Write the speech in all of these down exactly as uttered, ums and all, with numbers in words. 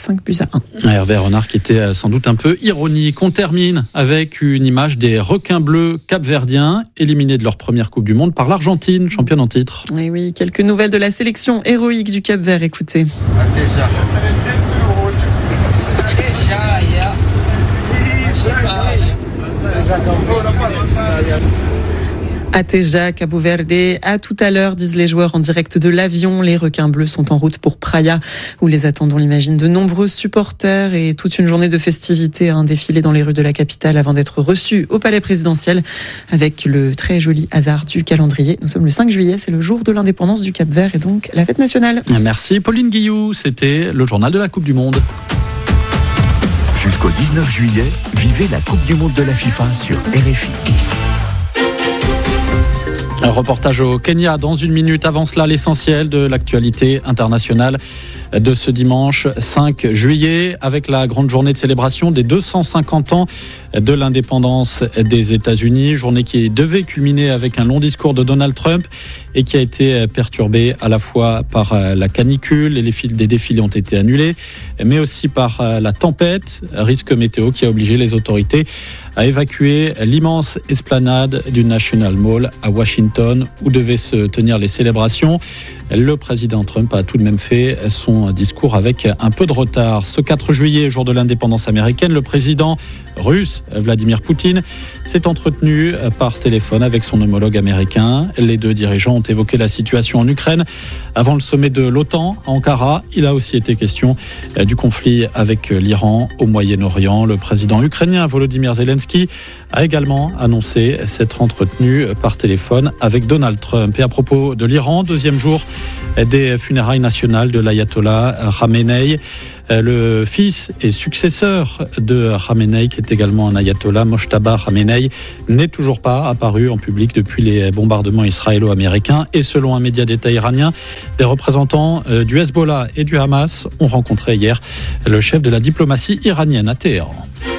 cinq buts à un. Hervé Renard qui était sans doute un peu ironique. On termine avec une image des requins bleus capverdiens, éliminés de leur première Coupe du Monde par l'Argentine, championne en titre. Et oui, quelques nouvelles de la sélection héroïque du Cap-Vert, écoutez. Ateja, Cabo Verde, à tout à l'heure, disent les joueurs en direct de l'avion. Les requins bleus sont en route pour Praia, où les attendent, on l'imagine, de nombreux supporters et toute une journée de festivités, un défilé dans les rues de la capitale avant d'être reçus au palais présidentiel avec le très joli hasard du calendrier. Nous sommes le cinq juillet, c'est le jour de l'indépendance du Cap-Vert et donc la fête nationale. Merci Pauline Guillou, c'était le journal de la Coupe du Monde. Jusqu'au dix-neuf juillet, vivez la Coupe du Monde de la FIFA sur R F I. Un reportage au Kenya dans une minute. Avant cela, l'essentiel de l'actualité internationale de ce dimanche cinq juillet, avec la grande journée de célébration des deux cent cinquante ans de l'indépendance des États-Unis. Journée qui devait culminer avec un long discours de Donald Trump et qui a été perturbée à la fois par la canicule, et les fils des défilés ont été annulés, mais aussi par la tempête, risque météo qui a obligé les autorités à évacuer l'immense esplanade du National Mall à Washington où devaient se tenir les célébrations. Le président Trump a tout de même fait son discours avec un peu de retard. Ce quatre juillet, jour de l'indépendance américaine, le président russe Vladimir Poutine s'est entretenu par téléphone avec son homologue américain. Les deux dirigeants ont évoqué la situation en Ukraine avant le sommet de l'OTAN à Ankara. Il a aussi été question du conflit avec l'Iran au Moyen-Orient. Le président ukrainien Volodymyr Zelensky a également annoncé s'être entretenu par téléphone avec Donald Trump. Et à propos de l'Iran, deuxième jour des funérailles nationales de l'ayatollah Khamenei. Le fils et successeur de Khamenei, qui est également un ayatollah, Mojtaba Khamenei, n'est toujours pas apparu en public depuis les bombardements israélo-américains. Et selon un média d'État iranien, des représentants du Hezbollah et du Hamas ont rencontré hier le chef de la diplomatie iranienne à Téhéran.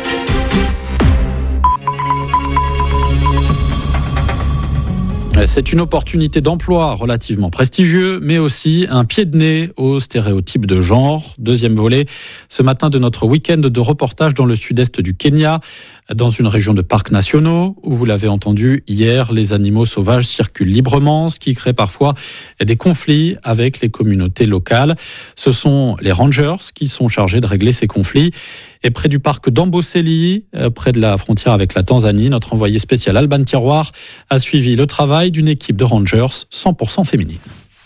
C'est une opportunité d'emploi relativement prestigieux, mais aussi un pied de nez aux stéréotypes de genre. Deuxième volet, ce matin de notre week-end de reportage dans le sud-est du Kenya, dans une région de parcs nationaux, où vous l'avez entendu hier, les animaux sauvages circulent librement, ce qui crée parfois des conflits avec les communautés locales. Ce sont les rangers qui sont chargés de régler ces conflits. Et près du parc d'Amboseli, près de la frontière avec la Tanzanie, notre envoyé spécial Alban Tiroir a suivi le travail d'une équipe de rangers cent pour cent féminine.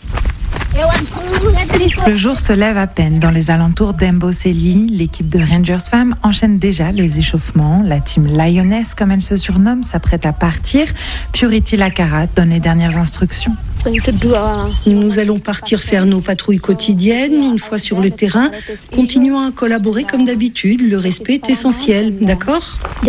Le jour se lève à peine dans les alentours d'Amboseli. L'équipe de Rangers Femmes enchaîne déjà les échauffements. La team Lioness, comme elle se surnomme, s'apprête à partir. Purity Lakarat donne les dernières instructions. Nous allons partir faire nos patrouilles quotidiennes. Une fois sur le terrain, continuons à collaborer comme d'habitude. Le respect est essentiel, d'accord ?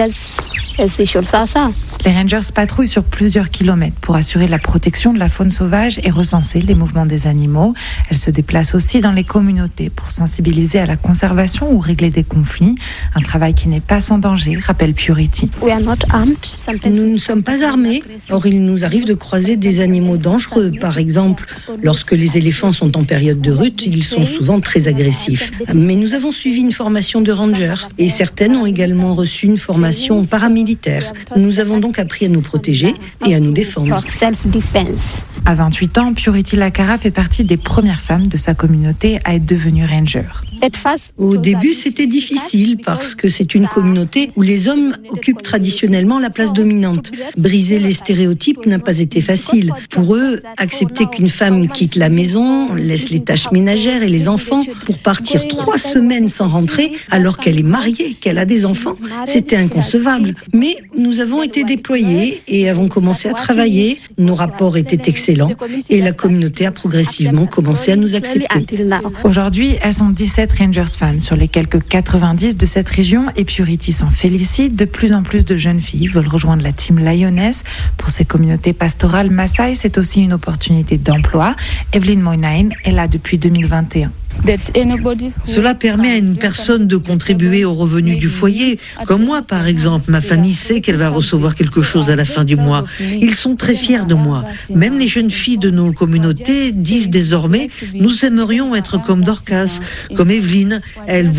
Les Rangers patrouillent sur plusieurs kilomètres pour assurer la protection de la faune sauvage et recenser les mouvements des animaux. Elles se déplacent aussi dans les communautés pour sensibiliser à la conservation ou régler des conflits. Un travail qui n'est pas sans danger, rappelle Purity. Nous ne sommes pas armés. Or, il nous arrive de croiser des animaux dangereux. Par exemple, lorsque les éléphants sont en période de rut, ils sont souvent très agressifs. Mais nous avons suivi une formation de rangers et certaines ont également reçu une formation paramilitaire. Nous avons donc appris à nous protéger et à nous défendre. À vingt-huit ans, Purity Lakara fait partie des premières femmes de sa communauté à être devenue ranger. Au début, c'était difficile parce que c'est une communauté où les hommes occupent traditionnellement la place dominante. Briser les stéréotypes n'a pas été facile. Pour eux, accepter qu'une femme quitte la maison, laisse les tâches ménagères et les enfants pour partir trois semaines sans rentrer alors qu'elle est mariée, qu'elle a des enfants, c'était inconcevable. Mais nous avons été déployés et avons commencé à travailler. Nos rapports étaient excellents et la communauté a progressivement commencé à nous accepter. Aujourd'hui, elles sont dix-sept Rangers femmes sur les quelques quatre-vingt-dix de cette région et Purity s'en félicite. De plus en plus de jeunes filles veulent rejoindre la team Lioness. Pour ces communautés pastorales Maasai, c'est aussi une opportunité d'emploi. Evelyne Moynihan est là depuis deux mille vingt et un. Cela permet à une personne de contribuer aux revenus du foyer. Comme moi, par exemple, ma famille sait qu'elle va recevoir quelque chose à la fin du mois. Ils sont très fiers de moi. Même les jeunes filles de nos communautés disent désormais « Nous aimerions être comme Dorcas, comme Evelyne. » Elles